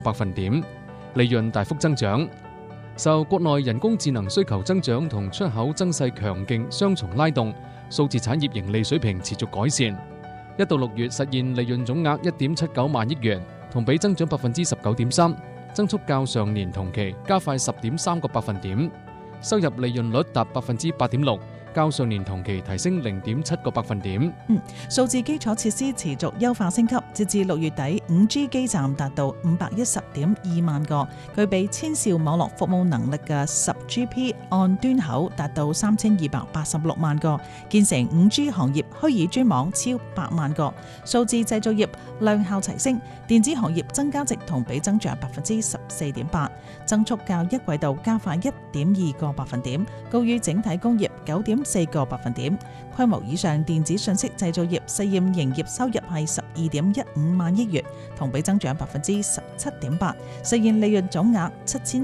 百分點，利潤大幅增長。受國內人工智能需求增長同出口增勢強勁雙重拉動，數字產業盈利水平持續改善。1到6月實現利潤總額1.79萬億元，同比增長19.3%，增速較上年同期加快10.3個百分點。收入利潤率達8.6%，較上年同期提升0.7個百分點。 數字基礎設施持續優化升級，截至6月底 5G 基站達到510.2萬個，具備千兆網絡服務能力嘅 10GP 按端口達到3286萬個，建成 5G 行業虛擬專網超8萬個。數字製造業量效齊升，電子行業增加值同比增長14.8%，增速較一季度加快1.2個百分點，高於整體工業9.4個百分點。規模以上電子信息製造業實驗營業收入係12.15萬億元，同比增長17.8%，實現利潤總額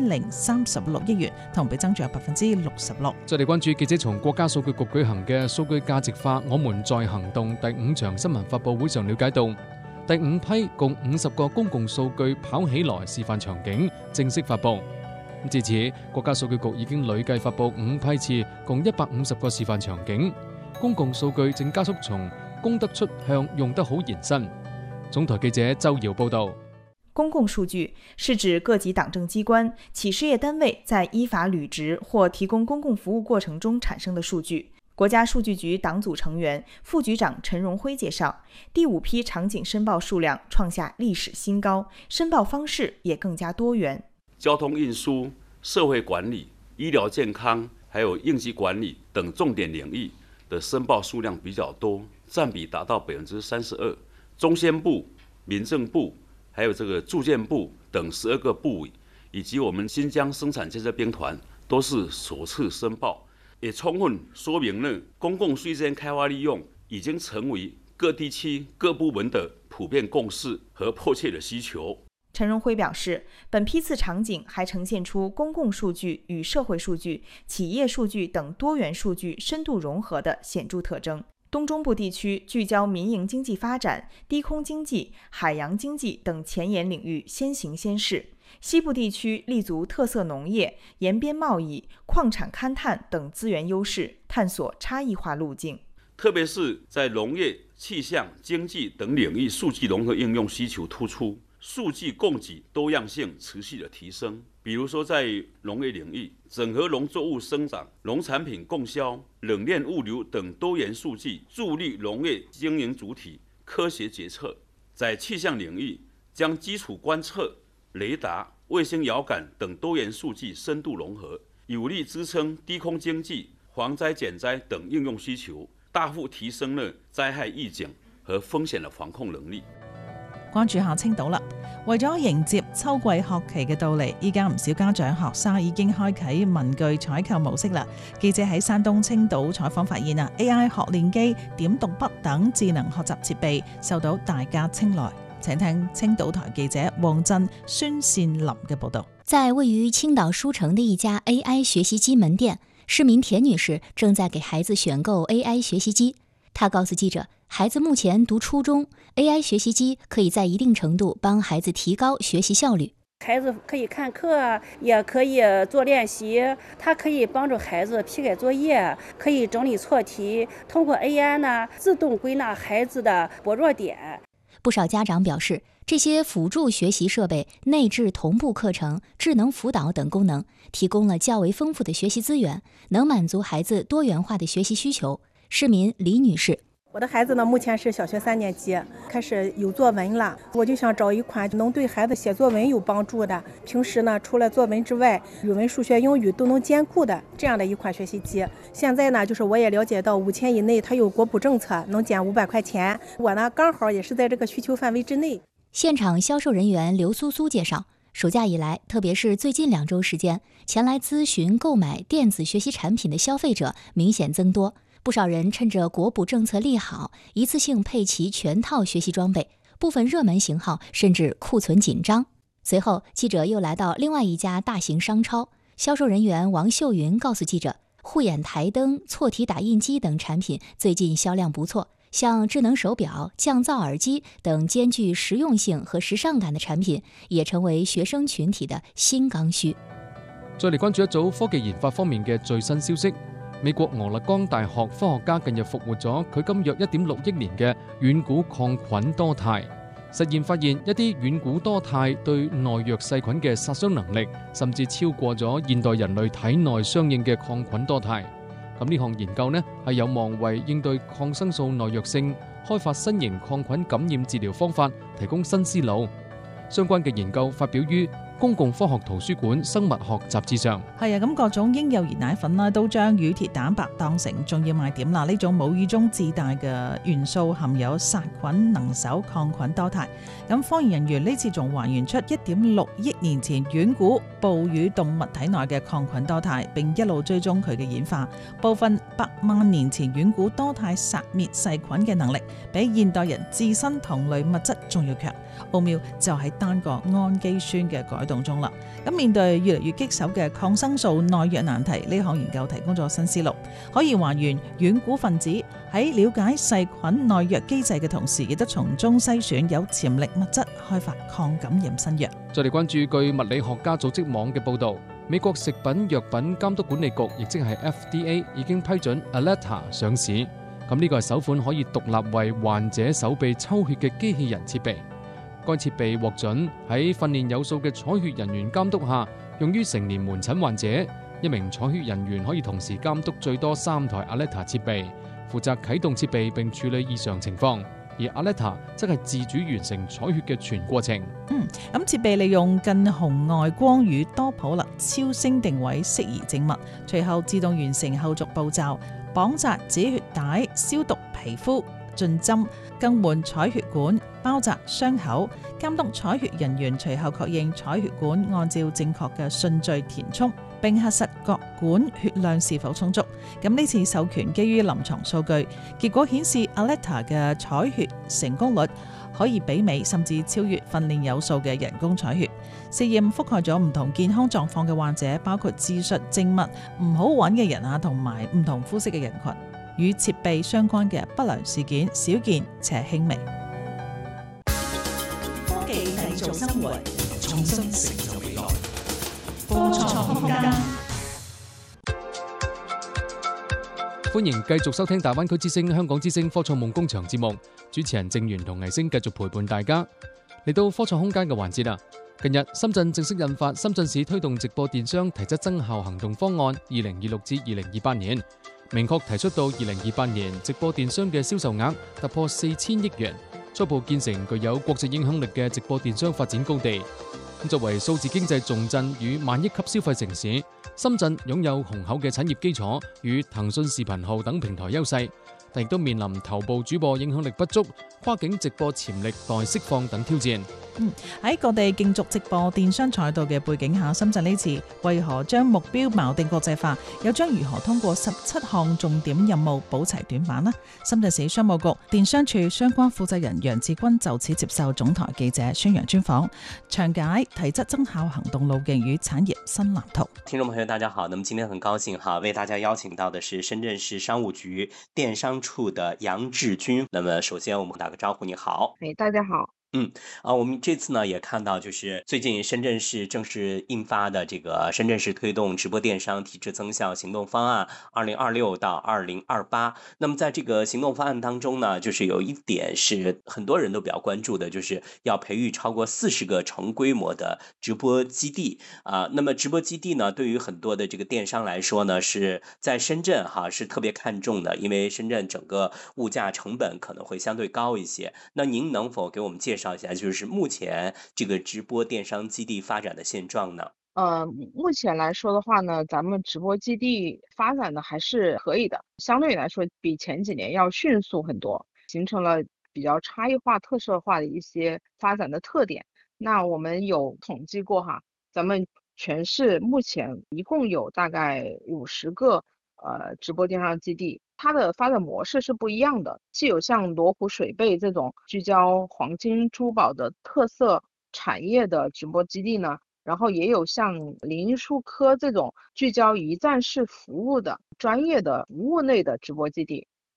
7036億元，同比增長66%。 再嚟關注記者從國家數據局舉行嘅數據價值化我們在行動第5場新聞發佈會上了解到，第5批共50個公共數據跑起來示範場景正式發佈。至此，國家數據局已經累計發佈5批次，共150個示範場景。公共數據正加速從供得出向用得好延伸。總台記者周瑤報道。 公共數據是指各級黨政機關、企事業單位在依法履職或提供公共服務過程中產生的數據。國家數據局黨組成員、副局長陳榮輝介紹，第5批場景申報數量創下歷史新高，申報方式也更加多元。 交通運輸、社會管理、醫療健康，還有應急管理等重點領域的申報數量比較多，佔比達到32%。中宣部、民政部，還有這個住建部等12個部委，以及我們新疆生產建設兵團，都是首次申報，也充分說明了公共稅間開發利用已經成為各地區各部門的普遍共識和迫切的需求。 陳榮輝表示，本批次場景還呈現出公共數據與社會數據、企業數據等多元數據深度融合的顯著特徵。東中部地區聚焦民營經濟發展、低空經濟、海洋經濟等前沿領域先行先試；西部地區立足特色農業、沿邊貿易、礦產勘探等資源優勢，探索差異化路徑。 特別是在農業、氣象、經濟等領域，數據融合應用需求突出。數據供給多樣性持續的提升，比如說在農業領域，整合農作物生長、農產品供銷、冷鏈物流等多元數據，助力農業經營主體科學決策；在氣象領域，將基礎觀測、雷達、衛星遙感等多元數據深度融合，有力支撐低空經濟、防災減災等應用需求，大幅提升了災害預警和風險的防控能力。 關注下青島啦，為咗迎接秋季學期嘅到嚟，依家唔少家長學生已經開啟文具採購模式啦。記者喺山東青島採訪發現AI 學練機、點讀筆等智能學習設備受到大家青睞。請聽青島台記者黃振、孫善林嘅報道。 在位於青島書城的一家 AI 學習機門店，市民田女士正在給孩子選購 AI 學習機。她告訴記者，孩子目前讀初中 ，AI 學習機可以在一定程度幫孩子提高學習效率。 孩子可以看課，也可以做練習，它可以幫助孩子批改作業，可以整理錯題，通過 AI 呢自動歸納孩子的薄弱點。 不少家長表示，這些輔助學習設備內置同步課程、智能輔導等功能，提供了較為豐富的學習資源，能滿足孩子多元化的學習需求。市民李女士， 我的孩子呢，目前是小學3年級，開始有作文了，我就想找一款能對孩子寫作文有幫助的，平時呢除了作文之外，語文、數學、英語都能兼顧的這樣的一款學習機。現在呢，就是我也了解到5000以內它有國補政策，能減500塊錢，我呢剛好也是在這個需求範圍之內。 現場銷售人員劉蘇蘇介紹，暑假以來，特別是最近2週時間，前來諮詢購買電子學習產品的消費者明顯增多。不少人趁着國補政策利好，一次性配齊全套學習裝備，部分熱門型號甚至庫存緊張。隨後，記者又來到另外一家大型商超，銷售人員王秀雲告訴記者，護眼台燈、錯題打印機等產品最近銷量不錯， 像智能手表、降噪耳机等兼具实用性和时尚感的产品，也成为学生群体的新刚需。 再嚟關注一組科技研發方面嘅最新消息。美國俄勒岡大學科學家近日復活咗距今約1.6億年嘅遠古抗菌多肽。實驗發現一啲遠古多肽對耐藥細菌嘅殺傷能力，甚至超過咗現代人類體內相應嘅抗菌多肽。咁呢項研究呢係有望為應對抗生素耐藥性、開發新型抗菌感染治療方法提供新思路。相關嘅研究發表於公共科學圖書館生物學雜誌上。 係啊，咁各種嬰幼兒奶粉啦，都將乳鐵蛋白當成重要賣點啦。呢種母乳中自帶嘅元素含有殺菌能手抗菌多肽。咁科研人員呢次仲還原出1.6億年前遠古哺乳動物體內嘅抗菌多肽，並一路追蹤佢嘅演化。部分100萬年前遠古多肽殺滅細菌嘅能力，比現代人自身同類物質仲要強。奧妙就喺單個氨基酸嘅改動中啦。咁面對越嚟越棘手嘅抗生素耐藥難題，呢項研究提供咗新思路，可以還原遠古分子喺了解細菌耐藥機制嘅同時，亦都從中篩選有潛力物質，開發抗感染新藥。 再嚟關注據物理學家組織網嘅報導，美國食品藥品監督管理局，亦即係 FDA 已經批准 Aletta 上市。咁呢個係首款可以獨立為患者手臂抽血嘅機器人設備。該設備獲准喺訓練有素嘅採血人員監督下，用於成年門診患者。一名採血人員可以同時監督最多3台 Aletta 設備，負責啟動設備並處理異常情況。而 Aletta 則係自主完成採血嘅全過程。 咁設備利用近紅外光與多普勒超聲定位適宜靜脈，隨後自動完成後續步驟，綁紮止血帶、消毒皮膚、進針、更換採血管、包紮傷口，監督採血人員隨後確認採血管按照正確嘅順序填充，並核實各管血量是否充足。咁呢次授權基於臨床數據，結果顯示 Aletta 嘅採血成功率可以媲美甚至超越訓練有素嘅人工採血。試驗覆蓋咗唔同健康狀況嘅患者，包括自述靜脈唔好揾嘅人啊，同埋唔同膚色嘅人群。與設備相關嘅不良事件少見且輕微。 科技製造生活，創新成就未來。科創空間。 歡迎繼續收聽大灣區之聲、香港之聲科創夢工場節目，主持人鄭源同藝星繼續陪伴大家。嚟到科創空間嘅環節啦。近日，深圳正式印發深圳市推動直播電商提質增效行動方案2026至2028年。明確提出到2028年直播電商嘅銷售額突破4000億元，初步建成具有國際影響力嘅直播電商發展高地。作為數字經濟重鎮與萬億級消費城市，深圳擁有雄厚嘅產業基礎與騰訊視頻號等平台優勢，但亦都面臨頭部主播影響力不足、跨境直播潛力待釋放等挑戰。 喺各地競逐直播電商賽道嘅背景下，深圳呢次為何將目標錨定國際化，又將如何通過17項重點任務補齊短板呢？深圳市商務局電商處相關負責人楊志軍就此接受總台記者宣揚專訪，詳解提質增效行動路徑與產業新藍圖。 聽眾朋友大家好，那麼今天很高興為大家邀請到的是深圳市商務局電商處的楊志軍。那麼首先我們打個招呼，你好。 大家好。 我們這次呢也看到，就是最近深圳市正式印發的這個深圳市推動直播電商提質增效行動方案2026到2028。那麼在這個行動方案當中呢，就是有一點是很多人都比較關注的，就是要培育超過40個成規模的直播基地啊。那麼直播基地呢，對於很多的這個電商來說呢，是在深圳是特別看重的，因為深圳整個物價成本可能會相對高一些。那您能否給我們介紹一下，就是目前這個直播電商基地發展的現狀呢？ 目前來說的話呢，咱們直播基地發展的還是可以的，相對來說比前幾年要迅速很多，形成了比較差異化、特色化的一些發展的特點。那我們有統計過咱們全市目前一共有大概50個直播電商基地。它的發展模式是不一樣的，既有像羅湖水貝這種聚焦黃金珠寶的特色產業的直播基地呢，然後也有像林蔭書科這種聚焦一站式服務的專業的服務類的直播基地。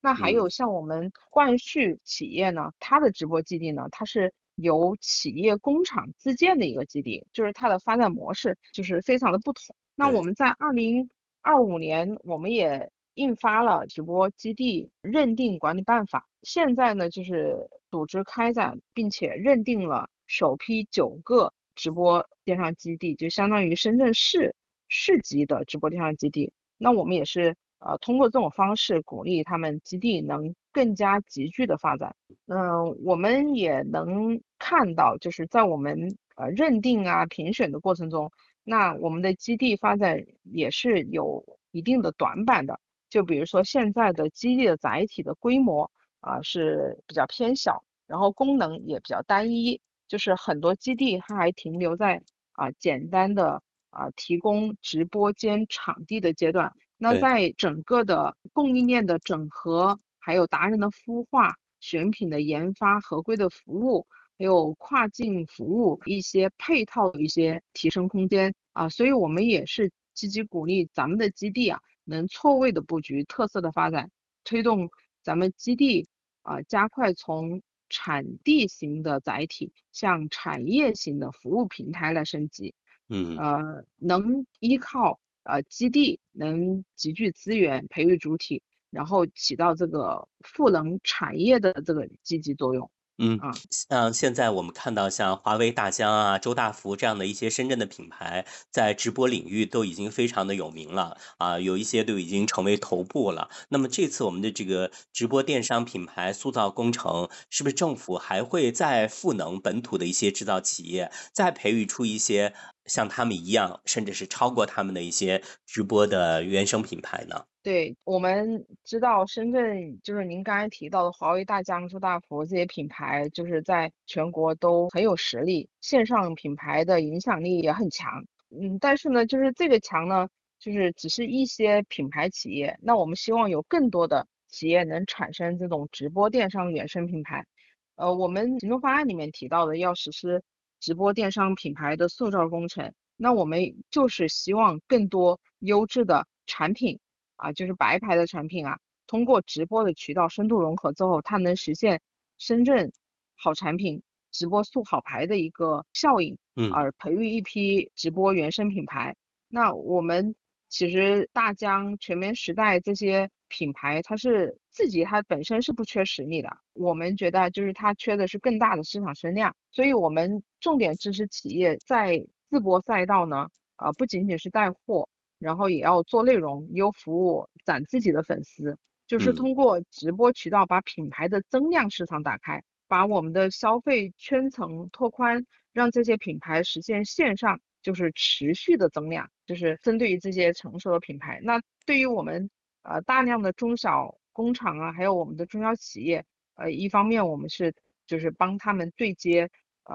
那还有嗯， 像我们冠旭企业呢，它的直播基地呢，它是由企业工厂自建的一个基地，就是它的发展模式就是非常的不同。那我对， 们在2025年，我们也印发了直播基地认定管理办法，现在呢就是组织开展，并且认定了首批9个直播电商基地，就相当于深圳市级的直播电商基地。那我们也是通过这种方式鼓励他们基地能更加集聚的发展。我们也能看到，就是在我们认定啊评选的过程中，那我们的基地发展也是有一定的短板的。就比如说现在的基地的载体的规模是比较偏小，然后功能也比较单一，就是很多基地它还停留在简单的提供直播间场地的阶段。那对， 在整个的供应链的整合，还有达人的孵化、选品的研发、合规的服务，还有跨境服务一些配套的一些提升空间所以我们也是积极鼓励咱们的基地能错位的布局、特色的发展，推动咱们基地加快从产地型的载体向产业型的服务平台来升级。 嗯。 能依靠基地能集聚资源，培育主体，然后起到这个赋能产业的这个积极作用嗯， 啊。 像现在我们看到像华为、大疆啊、周大福这样的一些深圳的品牌，在直播领域都已经非常的有名了啊，有一些都已经成为头部了。那么这次我们的这个直播电商品牌塑造工程，是不是政府还会再赋能本土的一些制造企业，再培育出一些像他们一样，甚至是超过他们的一些直播的原生品牌呢？ 对，我们知道深圳就是您刚才提到的华为、大疆、周大福这些品牌，就是在全国都很有实力，线上品牌的影响力也很强。但是呢，就是这个强呢，就是只是一些品牌企业，那我们希望有更多的企业能产生这种直播电商原生品牌。我们行动方案里面提到的要实施直播电商品牌的塑造工程，那我们就是希望更多优质的产品。就是白牌的产品通过直播的渠道深度融合之后，它能实现深圳好产品直播塑好牌的一个效应， 嗯， 而培育一批直播原生品牌。那我们其实大疆、全棉时代这些品牌，它本身是不缺实力的，我们觉得就是它缺的是更大的市场声量，所以我们重点支持企业在自播赛道呢，不仅仅是带货。然后也要做内容、优服务、攒自己的粉丝，就是嗯。 通过直播渠道把品牌的增量市场打开，把我们的消费圈层拓宽，让这些品牌实现线上就是持续的增量，就是针对于这些成熟的品牌。那对于我们大量的中小工厂还有我们的中小企业，一方面我们就是帮他们对接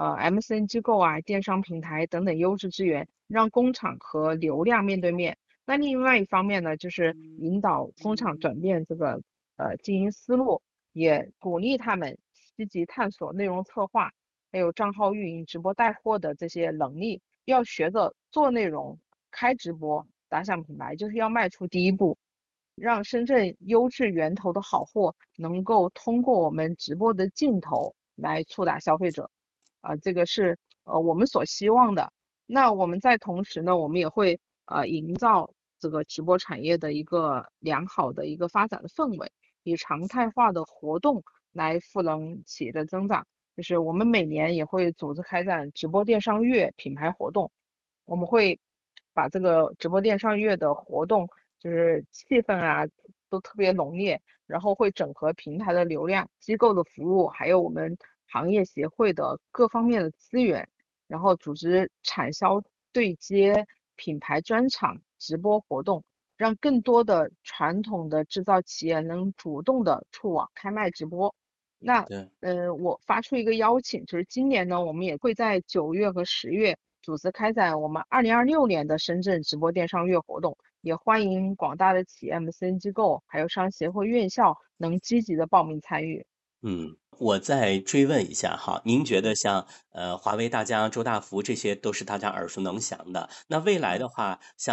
MCN 机构电商平台等等优质资源，让工厂和流量面对面。那另外一方面呢，就是引导工厂转变这个经营思路，也鼓励他们积极探索内容策划，还有账号运营、直播带货的这些能力，要学着做内容、开直播、打响品牌，就是要迈出第一步，让深圳优质源头的好货能够通过我们直播的镜头来触达消费者。这个是我们所希望的。那我们在同时呢，我们也会营造这个直播产业的一个良好的一个发展的氛围，以常态化的活动来赋能企业的增长。就是我们每年也会组织开展直播电商月品牌活动，我们会把这个直播电商月的活动，就是气氛都特别浓烈，然后会整合平台的流量、机构的服务，还有我们行业协会的各方面的资源，然后组织产销对接、品牌专场、直播活动，让更多的传统的制造企业能主动的触网开卖直播。那对。 我发出一个邀请，就是今年呢，我们也会在9月和10月组织开展我们2026年的深圳直播电商月活动，也欢迎广大的企业、MCN 机构，还有商协会、院校能积极的报名参与。 我再追问一下哈，您觉得像华为、大疆、周大福这些都是大家耳熟能详的，那未来的话，像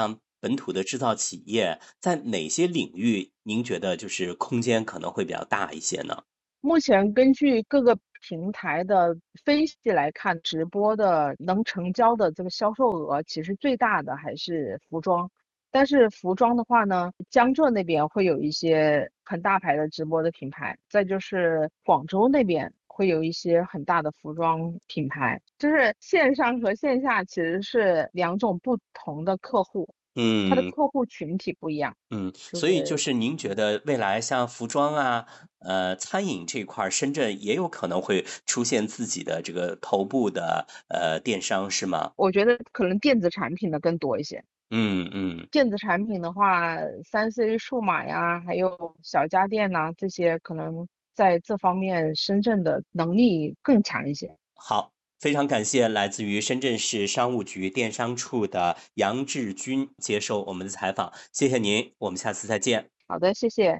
本土的制造企业，在哪些领域您觉得就是空间可能会比较大一些呢？ 目前根据各个平台的分析来看，直播的能成交的这个销售额，其实最大的还是服装。但是服装的话呢，江浙那边会有一些很大牌的直播的品牌，再就是广州那边会有一些很大的服装品牌，就是线上和线下其实是两种不同的客户。它的客户群体不一样。 所以就是您觉得未来像服装啊、餐饮这块，深圳也有可能会出现自己的这个头部的电商，是吗？ 我觉得可能电子产品的更多一些。电子产品的话，3C 数码呀，还有小家电呐，这些可能在这方面深圳的能力更强一些。 好。非常感谢来自于深圳市商务局电商处的杨志军接受我们的采访，谢谢您，我们下次再见。 好的，谢谢。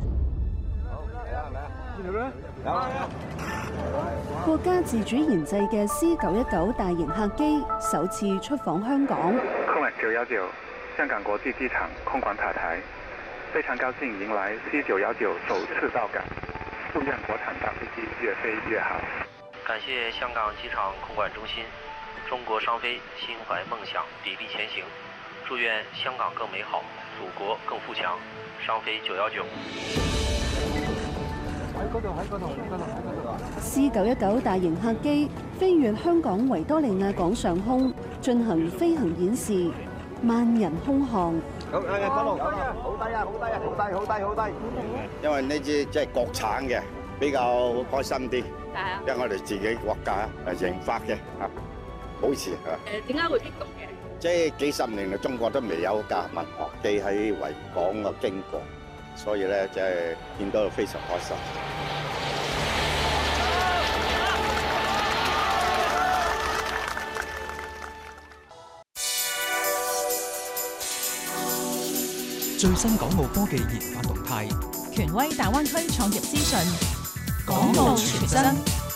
國家自主研製嘅 C919 大型客機首次出訪香港。 空運919香港國際機場空管塔台，非常高興迎來 C919 首次到港，祝願國產大飛機越飛越好。 感謝香港機場空管中心，中國商飛心懷夢想，砥砺前行。祝願香港更美好，祖國更富強。商飛919。 C919 大型客機飛越香港維多利亞港上空，進行飛行演示，萬人空巷。 好低啊！好低啊！好低啊！好低！因為呢支即係國產嘅，比較開心啲。因為我哋自己國家研發嘅嚇，好似點解會激動嘅？ 即係幾十年嚟，中國都未有架民航機喺維港嘅經過，所以咧即係見到非常開心。 最新港澳科技研發動態， 權威大灣區創業資訊。港澳傳真，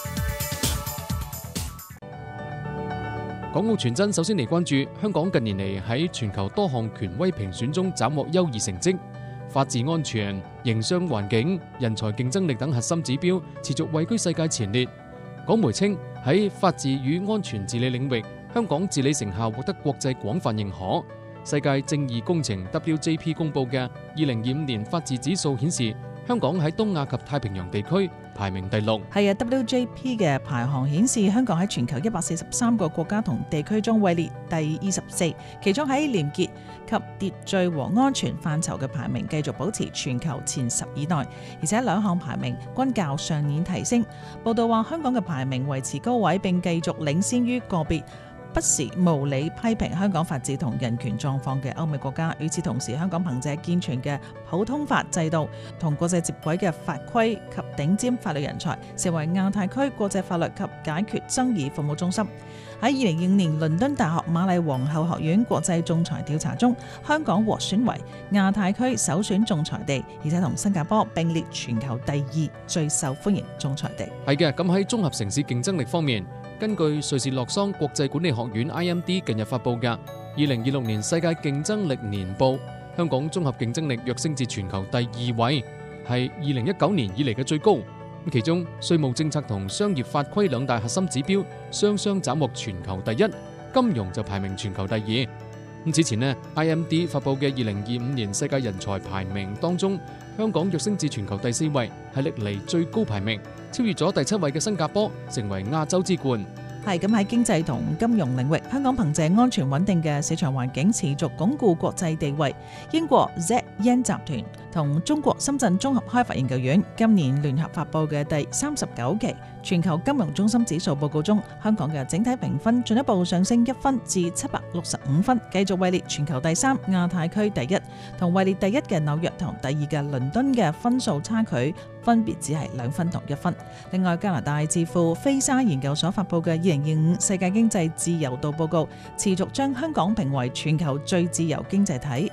港澳傳真首先嚟關注香港近年嚟喺全球多項權威評選中斬獲優異成績，法治安全、營商環境、人才競爭力等核心指標持續位居世界前列。港媒稱喺法治與安全治理領域，香港治理成效獲得國際廣泛認可。世界正義工程 WJP 公佈嘅2025年法治指數顯示，香港喺東亞及太平洋地區排名第6。 係啊 ，WJP 嘅排行顯示香港喺全球143個國家同地區中位列第24，其中喺廉潔及秩序和安全範疇嘅排名繼續保持全球前10以內，而且兩項排名均較上年提升。報道話香港嘅排名維持高位，並繼續領先於個別不時無理批評香港法治同人權狀況嘅歐美國家。與此同時，香港憑藉健全嘅普通法制度同國際接軌嘅法規及頂尖法律人才，成為亞太區國際法律及解決爭議服務中心。喺2025年倫敦大學瑪麗皇后學院國際仲裁調查中，香港獲選為亞太區首選仲裁地，而且同新加坡並列全球第2最受歡迎仲裁地。 係嘅，咁喺綜合城市競爭力方面，根據瑞士洛桑國際管理學院 IMD 近日發布嘅2026年世界競爭力年報，香港綜合競爭力躍升至全球第2位，係2019年以嚟嘅最高。其中稅務政策同商業法規兩大核心指標雙雙斬獲全球第1，金融就排名全球第2。此前呢 IMD 發布嘅2025年世界人才排名當中，香港躍升至全球第4位，係歷嚟最高排名，超越咗第7位嘅新加坡，成為亞洲之冠。 係咁，喺經濟同金融領域，香港憑借安全穩定嘅市場環境，持續鞏固國際地位。英國 Z/Yen 集團同中國深圳綜合開發研究院今年聯合發布嘅第39期全球金融中心指數報告中，香港嘅整體評分進一步上升1分至765分，繼續位列全球第3、亞太區第1，同位列第1嘅紐約同第2嘅倫敦嘅分數差距分別只係2分同1分。另外，加拿大智庫菲沙研究所發布嘅2025世界經濟自由度報告，持續將香港評為全球最自由經濟體。喺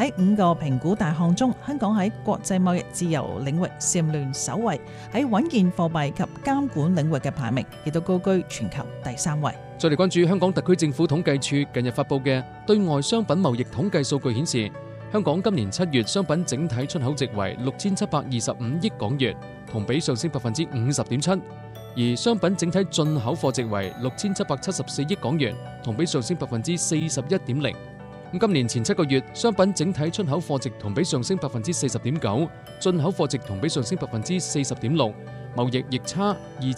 喺5個評估大項中，香港喺國際貿易自由領域蟬聯首位，喺穩健貨幣及監管領域嘅排名亦都高居全球第3位。 再嚟關注香港特區政府統計處近日發布嘅對外商品貿易統計數據顯示，香港今年7月商品整體出口值為6725億港元，同比上升50.7%，而商品整體進口貨值為6774億港元，同比上升41.0%。今年前7個月，商品整體出口貨值同比上升40.9%，進口貨值同比上升40.6%，貿易逆差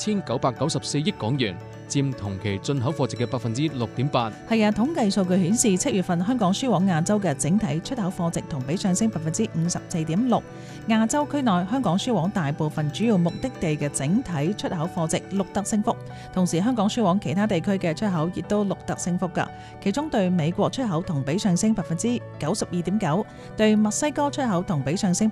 2994億港元，佔同期進口貨值嘅6.8%。 係啊，統計數據顯示，7月份香港輸往亞洲嘅整體出口貨值同比上升54.6%。亞洲區內香港輸往大部分主要目的地嘅整體出口貨值錄得升幅，同時香港輸往其他地區嘅出口亦都錄得升幅㗎。其中對美國出口同比上升92.9%，對墨西哥出口同比上升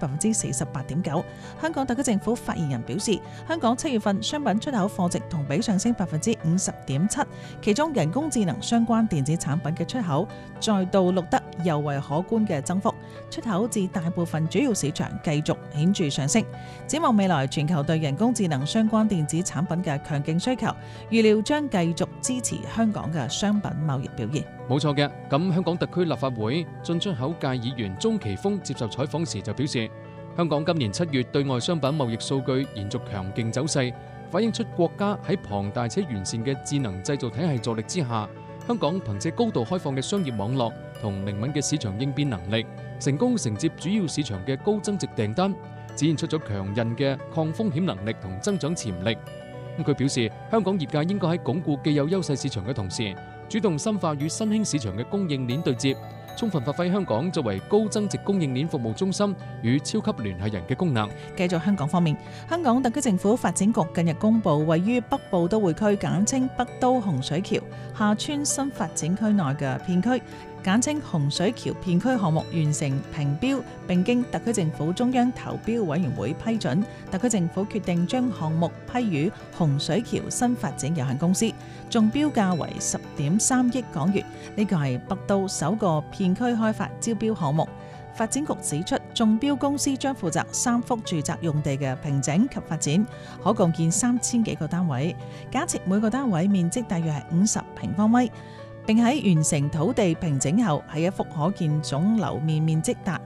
48.9%。香港特區政府發言人表示，香港7月份商品出口貨值同比上升50.7%，其中人工智能相關電子產品嘅出口再度錄得尤為可觀嘅增幅，出口至大部分主要市場繼續顯著上升。展望未來，全球對人工智能相關電子產品嘅強勁需求，預料將繼續支持香港嘅商品貿易表現。 冇錯嘅，咁香港特區立法會進出口界議員鍾奇峰接受採訪時就表示，香港今年7月對外商品貿易數據延續強勁走勢，反映出國家喺龐大且完善嘅智能製造體系助力之下，香港憑借高度開放嘅商業網絡同靈敏嘅市場應變能力，成功承接主要市場嘅高增值訂單，展現出咗強韌嘅抗風險能力同增長潛力。佢表示，香港業界應該喺鞏固既有優勢市場嘅同時，主動深化與新興市場嘅供應鏈對接，充分發揮香港作為高增值供應鏈服務中心與超級聯繫人嘅功能。 繼續香港方面，香港特區政府發展局近日公布，位於北部都會區簡稱北都洪水橋廈村新發展區內嘅片區，簡稱洪水橋片區項目完成評標，並經特區政府中央投標委員會批准，特區政府決定將項目批予洪水橋新發展有限公司，中標價為10.3億港元。呢個係北都首個片區開發招標項目。發展局指出，中標公司將負責3幅住宅用地嘅平整及發展，可共建3000幾個單位，假設每個單位面積大約係50平方米。並喺完成土地平整後，喺一幅可建總樓面面積達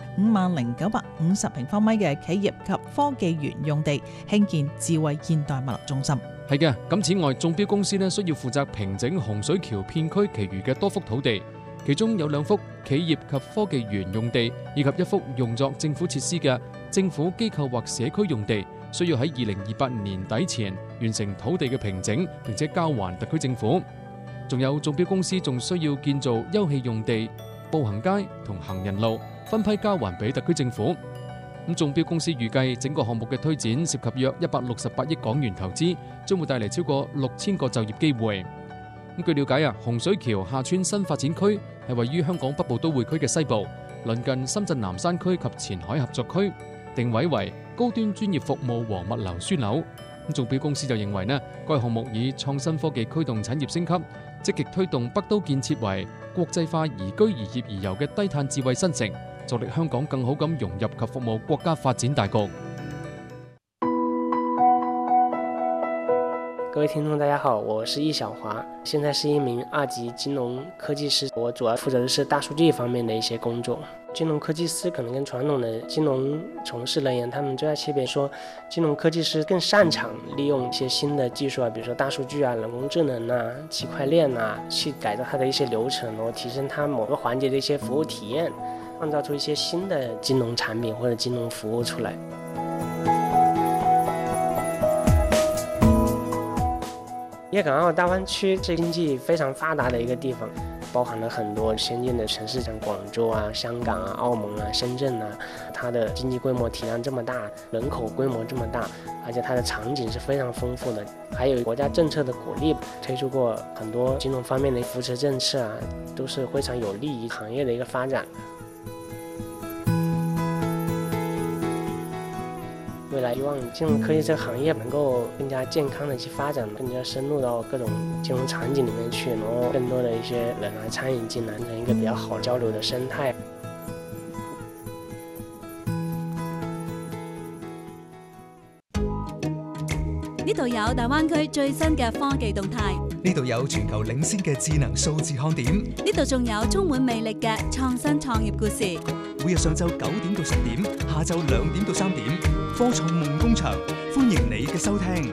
50,950平方米嘅企業及科技園用地，興建智慧現代物流中心。 係嘅，咁此外，中標公司需要負責平整洪水橋片區其餘嘅多幅土地，其中有2幅企業及科技園用地，以及1幅用作政府設施嘅政府機構或社區用地，需要喺2028年底前完成土地嘅平整，並且交還特區政府。仲有中標公司仲需要建造休憩用地、步行街同行人路，分批交還俾特區政府。咁中標公司預計整個項目嘅推展涉及約168億港元投資，將會帶嚟超過6000個就業機會。據了解洪水橋廈村新發展區係位於香港北部都會區嘅西部，鄰近深圳南山區及前海合作區，定位為高端專業服務和物流樞紐。中標公司就認為該項目以創新科技驅動產業升級，積極推動北都建設為國際化宜居宜業宜遊嘅低碳智慧新城，助力香港更好咁融入及服務國家發展大局。 各位聽眾大家好，我是易小華，現在是一名2級金融科技師，我主要負責的是大數據方面的一些工作。金融科技師可能跟傳統的金融從事人員，他們最大區別說，金融科技師更擅長利用一些新的技術啊，比如說大數據啊、人工智能啊、區塊鏈啊，去改造它的一些流程，然後提升它某個環節的一些服務體驗，創造出一些新的金融產品或者金融服務出來。粵港澳大灣區是經濟非常發達的一個地方，包含了很多先進的城市，像廣州啊、香港啊、澳門啊、深圳啊，它的經濟規模體量這麼大，人口規模這麼大，而且它的場景是非常豐富的，還有國家政策的鼓勵，推出過很多金融方面的扶持政策啊，都是非常有利於行業的一個發展。未來希望金融科技這個行業能夠更加健康的去發展，更加深入到各種金融場景裡面去，然後更多的一些人來參與進來，成一個比較好交流的生態。 度有大灣區最新嘅科技動態， 呢度有全球領先嘅智能數字看點， 呢度仲有充滿魅力嘅創新創業故事。 每日上晝9點到10點，下晝2點到3點，科創夢工場，歡迎你嘅收聽。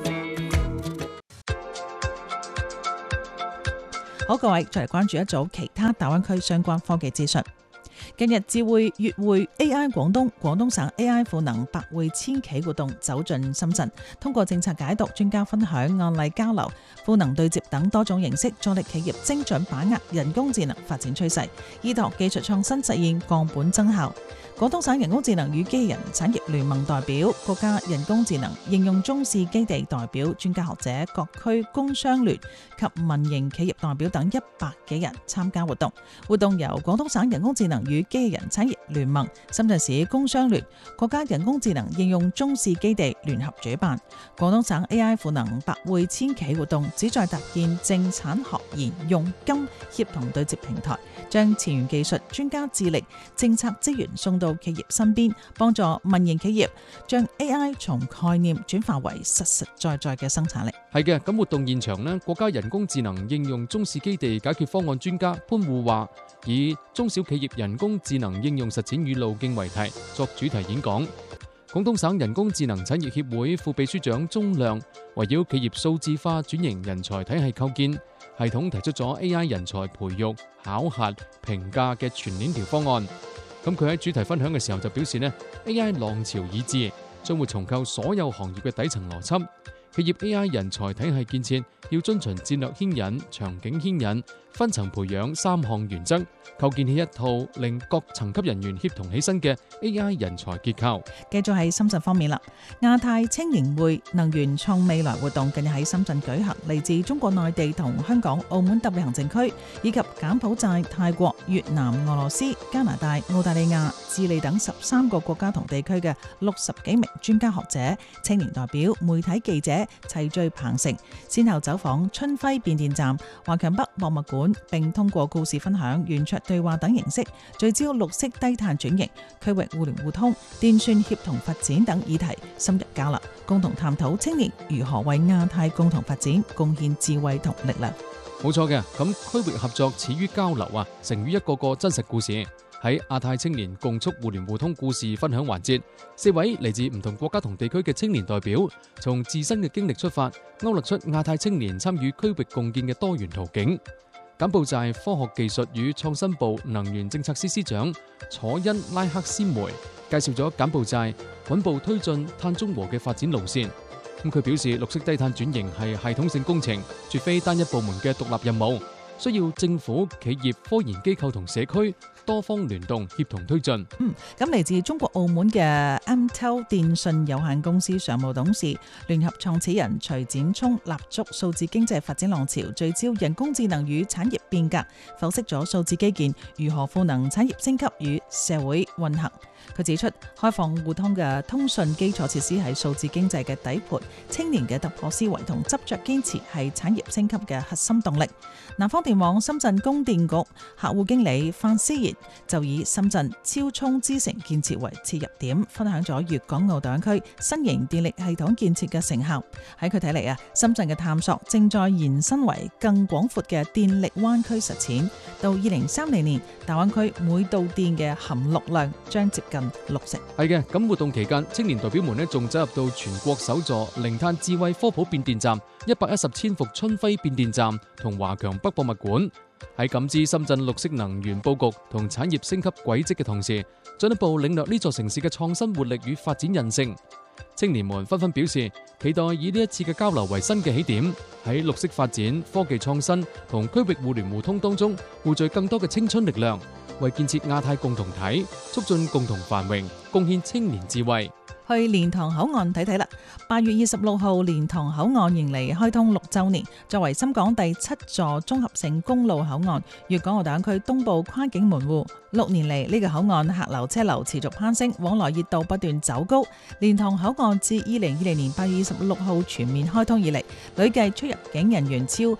好，各位再嚟關注一組其他大灣區相關科技資訊。近日智慧粵會 AI 廣東省 AI 賦能百會千企活動走進深圳，通過政策解讀、專家分享、案例交流、賦能對接等多種形式，助力企業精準把握人工智能發展趨勢，依託技術創新實現降本增效。廣東省人工智能與機器人產業聯盟代表、國家人工智能應用中試基地代表、專家學者、各區工商聯及民營企業代表等100幾人參加活動。活動由廣東省人工智能與機器人產業聯盟、深圳市工商聯、國家人工智能應用中試基地聯合主辦。廣東省 AI 賦能百會千企活動旨在搭建政產學研用金協同對接平台，將前沿技術、專家智力、政策資源送到企業身邊，幫助民營企業將 AI 從概念轉化為實實在在嘅生產力。 係嘅，咁活動現場呢，國家人工智能應用中試基地解決方案專家潘互華以中小企業人工智能應用實踐與路徑為題作主題演講。廣東省人工智能產業協會副秘書長鐘亮圍繞企業數字化轉型人才體系構建系統提出咗 AI 人才培育、考核、評價嘅全鏈條方案。咁佢喺主題分享嘅時候就表示呢 AI 浪潮已至，將會重構所有行業嘅底層邏輯。企業 AI 人才體系建設要遵循戰略牽引、場景牽引、分層培養3項原則，構建起一套令各層級人員協同起身嘅 AI 人才結構。 繼續喺深圳方面啦，亞太青年會能源創未來活動近日喺深圳舉行，嚟自中國內地同香港、澳門特別行政區以及柬埔寨、泰國、越南、俄羅斯、加拿大、澳大利亞、智利等13個國家同地區嘅60幾名專家學者、青年代表、媒體記者齊聚鵬城，先後走訪春暉變電站、華強北博物館，並通過故事分享、圓桌對話等形式，聚焦綠色低碳轉型、區域互聯互通、電算協同發展等議題，深入交流，共同探討青年如何為亞太共同發展貢獻智慧同力量。 冇錯嘅，咁區域合作始於交流啊，成於一個個真實故事。喺亞太青年共促互聯互通故事分享環節，4位嚟自唔同國家同地區嘅青年代表，從自身嘅經歷出發，勾勒出亞太青年參與區域共建嘅多元途徑。柬埔寨科學技術與創新部能源政策司司長楚恩拉克斯梅介紹咗柬埔寨穩步推進碳中和嘅發展路線。佢表示，綠色低碳轉型係系統性工程，絕非單一部門嘅獨立任務，需要政府、企業、科研機構同社區多方聯動協同推進。 咁嚟自中國澳門嘅 MTEL 電訊有限公司常務董事、聯合創始人徐展聰立足數字經濟發展浪潮，聚焦人工智能與產業變革，剖析咗數字基建如何賦能產業升級與社會運行。佢指出，開放互通嘅通訊基礎設施係數字經濟嘅底盤，青年嘅突破思維同執着堅持係產業升級嘅核心動力。南方電網深圳供電局客戶經理范思賢就以深圳超充之城建設為切入點，分享咗粵港澳大灣區新型電力系統建設嘅成效。喺佢睇嚟啊，深圳嘅探索正在延伸為更廣闊嘅電力灣區實踐。到2030年，大灣區每度電嘅含綠量將接近60%。 係嘅，咁活動期間，青年代表們仲走入到全國首座零碳智慧科普變電站、110千伏春暉變電站同華強北博物館，喺感知深圳綠色能源佈局同產業升級軌跡嘅同時，進一步領略呢座城市嘅創新活力與發展韌性。青年們紛紛表示，期待以呢一次嘅交流為新嘅起點，喺綠色發展、科技創新同區域互聯互通當中，匯聚更多嘅青春力量，為建設亞太共同體、促進共同繁榮，貢獻青年智慧。 去蓮塘口岸睇睇啦！8月26號，蓮塘口岸迎嚟開通6週年，作為深港第7座綜合性公路口岸，粵港澳大灣區東部跨境門戶。6年嚟，呢個口岸客流車流持續攀升，往來熱度不斷走高。蓮塘口岸自2020年8月26號全面開通以嚟，累計出入境人員超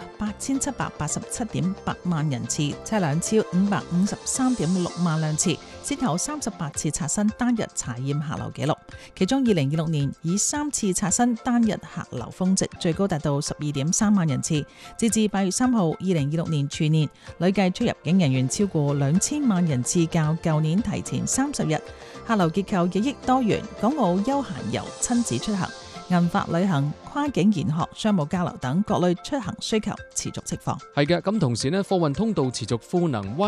8787.8萬人次，車輛超553.6萬輛次，先後38次刷新單日查驗客流紀錄。 其中2026年以3次刷新單日客流峰值，最高達到12.3萬人次。截至8月3號，2026年全年累計出入境人員超過2000萬人次，較舊年提前30日。客流結構日益多元，港澳休閒遊、親子出行、銀髮旅行、跨境研學、商務交流等各類出行需求持續釋放。 係嘅，咁同時呢，貨運通道持續賦能灣